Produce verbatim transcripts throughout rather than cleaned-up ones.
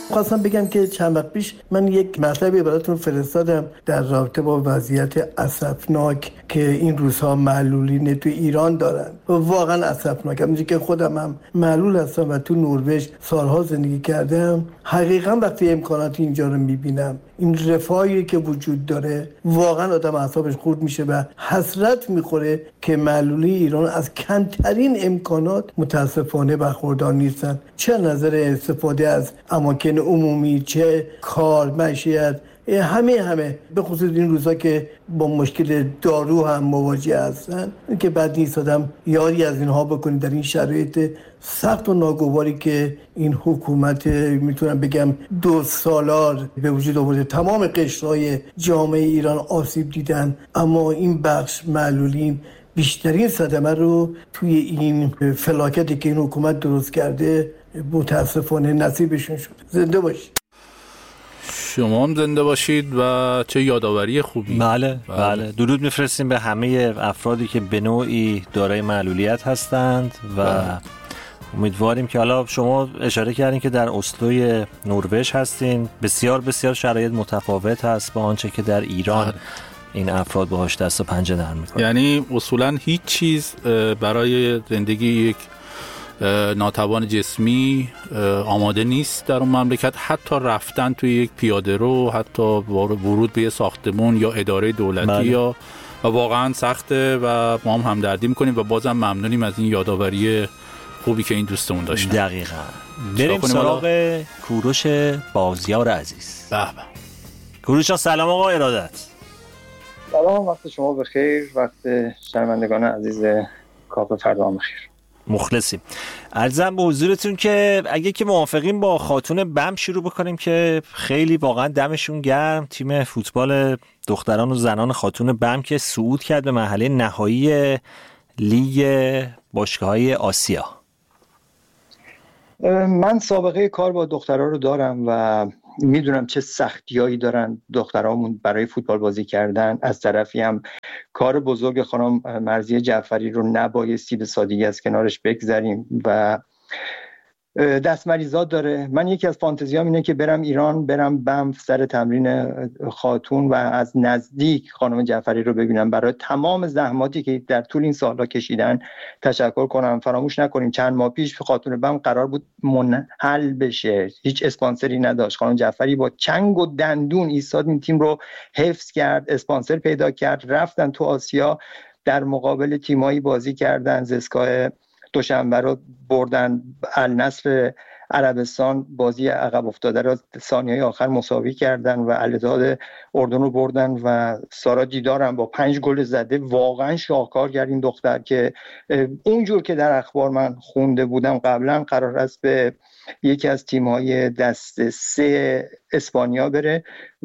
خواستم بگم که چند وقت پیش من یک مطلبی براتون فرستادم در رابطه با وضعیت اسفناک که این روزها معلولین تو ایران دارن. واقعا اسفناک. همونجوری که خودم هم معلول هستم و تو نروژ سالها زندگی کردم، حقیقا وقتی امکانات اینجا رو میبینم، این رفاهی که وجود داره، واقعا آدم اعصابش خورد میشه و حسرت میخوره که معلولین ایران از کمترین امکانات متاسفانه برخوردار نیستن، چه نظر استفاده از اماکن عمومی، چه کار، معیشت، همه همه به خصوص این روزا که با مشکل دارو هم مواجه هستن که بعد نیست آدم یاری از اینها بکنید در این شرایط سخت و ناگواری که این حکومت میتونم بگم دو سالار به وجود آورده. تمام قشرهای جامعه ایران آسیب دیدن، اما این بخش معلولین بیشترین صدمه رو توی این فلاکتی که این حکومت درست کرده متاسفانه نصیبشون شده. زنده باشید. شما هم زنده باشید و چه یادآوری خوبی. بله بله. درود میفرستیم به همه افرادی که به نوعی دارای معلولیت هستند و بله. امیدواریم که حالا شما اشاره کردین که در اسلوی نروژ هستین، بسیار بسیار شرایط متفاوت هست با آنچه که در ایران بله. این افراد باهاش دست و پنجه نرم میکنن. یعنی اصولا هیچ چیز برای زندگی یک ناتوان جسمی آماده نیست در اون مملکت، حتی رفتن توی یک پیاده رو، حتی ورود به ساختمون یا اداره دولتی بله. یا و واقعا سخته و ما هم همدردی میکنیم و بازم ممنونیم از این یادآوری خوبی که این دوستمون داشتن. دقیقاً. بریم سراغ کوروش بازیار عزیز. به به. کوروش سلام آقا ارادت. سلام، وقت شما بخیر، وقت شنوندگان عزیز کاپ فردا بخیر. مخلصیم. عرضم به حضورتون که اگه که موافقین با خاتون بم شروع بکنیم که خیلی واقعا دمشون گرم، تیم فوتبال دختران و زنان خاتون بم که صعود کرد به مرحله نهایی لیگ باشگاه‌های آسیا. من سابقه کار با دخترها رو دارم و میدونم چه سختیایی دارن دخترامون برای فوتبال بازی کردن. از طرفی هم کار بزرگ خانم مرضیه جعفری رو نبایستی به سادگی از کنارش بگذاریم و دست مریضات داره. من یکی از فانتزیام اینه که برم ایران، برم بم سر تمرین خاتون و از نزدیک خانم جعفری رو ببینم. برای تمام زحماتی که در طول این سالها کشیدن تشکر کنم. فراموش نکنیم چند ماه پیش خاتون بم قرار بود منحل بشه، هیچ اسپانسری نداشت. خانم جعفری با چنگ و دندون ایستاد این تیم رو حفظ کرد، اسپانسر پیدا کرد، رفتن تو آسیا، در مقابل تیمایی بازی کردن. زسکای دوشنبه رو بردن، النصر عربستان بازی عقب افتاده را ثانیه‌های آخر مساوی کردن و الاتحاد اردن رو بردن و سارا دیدار هم با پنج گل زده. واقعا شاهکار کرد این دختر که اونجور که در اخبار من خونده بودم قبلا قرار است به یکی از تیم‌های دست سه اسپانیا بره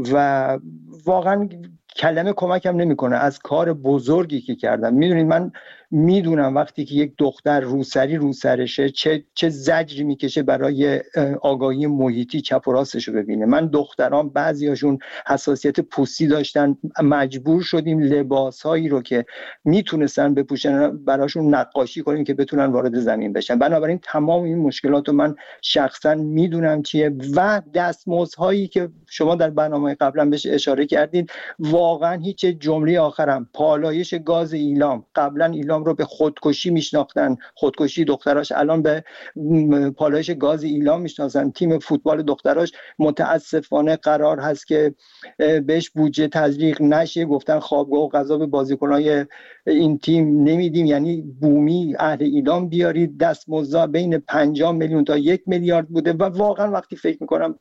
و واقعا کلمه کمکم نمیکنه از کار بزرگی که کردم. میدونید من میدونم وقتی که یک دختر روسری روسرشه چه چه زجری میکشه برای آگاهی محیطی چپ و راستشو ببینه. من دختران بعضیاشون حساسیت پوستی داشتن، مجبور شدیم لباسهایی رو که میتونستن بپوشن براشون نقاشی کنیم که بتونن وارد زمین بشن. بنابراین تمام این مشکلات رو من شخصا میدونم چیه و دستمزدهایی که شما در برنامه قبلا بهش اشاره کردید، واقعا هیچ جمله آخرم پالایش گاز ایلام. قبلا ایلام رو به خودکشی میشناختن، خودکشی دختراش، الان به پالایش گاز ایلام میشناسن. تیم فوتبال دختراش متاسفانه قرار هست که بهش بودجه تزریق نشه، گفتن خوابگاه و غذا به بازیکنای این تیم نمیدیم، یعنی بومی اهل ایلام بیارید. دستمزد بین پنجاه میلیون تا یک میلیارد بوده و واقعا وقتی فکر میکنم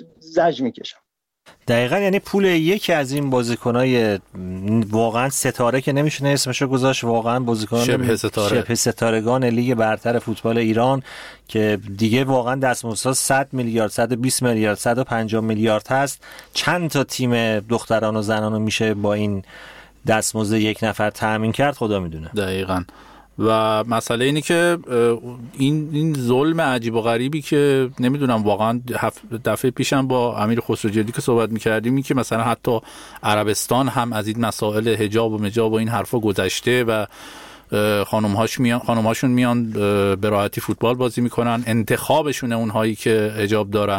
زجر میکشم. دقیقاً، یعنی پول یکی از این بازیکنای واقعا ستاره که نمیشه اسمشو گذاشت، واقعا بازیکنان شبه ستاره شبه ستارگان لیگ برتر فوتبال ایران که دیگه واقعا دستمزد صد میلیارد، صد و بیست میلیارد، صد و پنجاه میلیارد هست. چند تا تیم دختران و زنان میشه با این دستمزد یک نفر تامین کرد خدا میدونه. دقیقاً. و مسئله اینه که این این ظلم عجیب و غریبی که نمیدونم واقعا دفعه پیشم با امیر خسروجلدی که صحبت می‌کردیم این که مثلا حتی عربستان هم از این مسائل حجاب و مجاب و این حرفا گذشته و خانم‌هاش میان خانم‌هاشون میان به راحتی فوتبال بازی میکنن، انتخابشونه اونهایی که حجاب دارن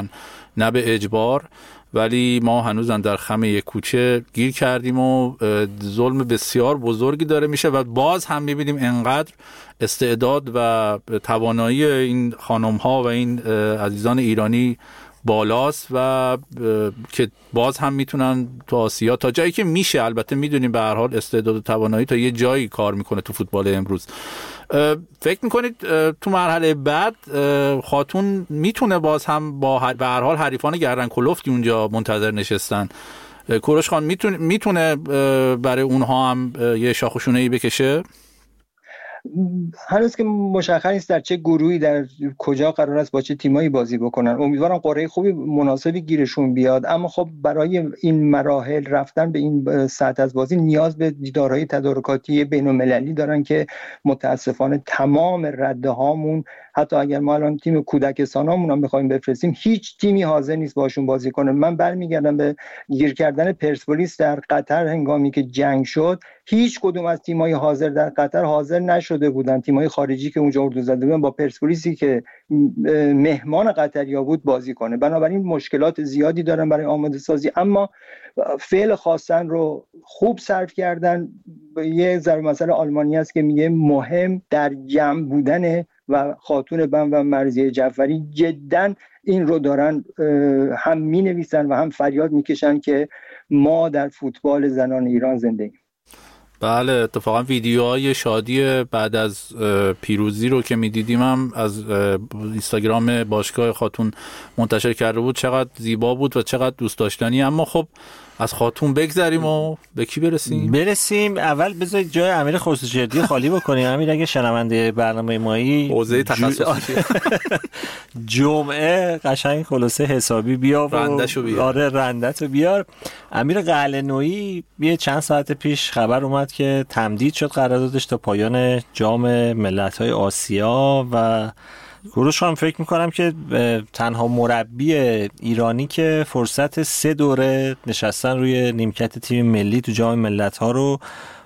نه به اجبار، ولی ما هنوز در خم یک کوچه گیر کردیم و ظلم بسیار بزرگی داره میشه و باز هم میبینیم انقدر استعداد و توانایی این خانم ها و این عزیزان ایرانی بالاست و که باز هم میتونن تو آسیا تا جایی که میشه، البته میدونیم به هر حال استعداد و توانایی تا یه جایی کار میکنه تو فوتبال امروز. فکر میکنید تو مرحله بعد خاتون میتونه باز هم با به هر حال حریفان گردن کلفتی اونجا منتظر نشستن، کوروش خان میتونه میتونه برای اونها هم یه شاخوشونه‌ای بکشه؟ هنوز که مشخص نیست در چه گروهی در کجا قرار است با چه تیمایی بازی بکنن. امیدوارم قرعه خوبی مناسبی گیرشون بیاد، اما خب برای این مراحل رفتن به این سطح از بازی نیاز به دیدارهای تدارکاتی بین‌المللی دارن که متاسفانه تمام رده هامون، حتی اگر ما الان تیم کودکستانامون هم بخوایم بفرستیم، هیچ تیمی حاضر نیست باشون بازی کنه. من برمیگردم به گیر کردن پرسپولیس در قطر هنگامی که جنگ شد. هیچ کدوم از تیم‌های حاضر در قطر حاضر نشده بودن، تیم‌های خارجی که اونجا اردو زده بودن با پرسپولیسی که مهمان قطریا بود بازی کنه. بنابراین مشکلات زیادی دارن برای آماده سازی، اما فعل خواستن رو خوب صرف کردن. یه ضرب مثل آلمانی است که میگه مهم در جمع بودن و خاتون بم و مرضیه جعفری جداً این رو دارن هم می نویسن و هم فریاد میکشن که ما در فوتبال زنان ایران زنده ایم. بله، اتفاقا ویدیوهای شادی بعد از پیروزی رو که میدیدیم هم از اینستاگرام باشگاه خاتون منتشر کرده بود، چقدر زیبا بود و چقدر دوست داشتنی. اما خب از خاتون بگذریم و به کی برسیم؟ برسیم اول بذارید جای امیر خسروشردی خالی بکنیم. امیر اگه شنونده برنامه مایی حوزه تخصصی جمعه قشنگ خلاصه حسابی بیا و رندشو بیار. آره رندتو بیار. امیر قلعه‌نویی یه چند ساعت پیش خبر اومد که تمدید شد قراردادش تا پایان جام ملت‌های آسیا و کوروش هم فکر میکنم که تنها مربی ایرانی که فرصت سه دوره نشستن روی نیمکت تیم ملی تو جام ملت‌ها رو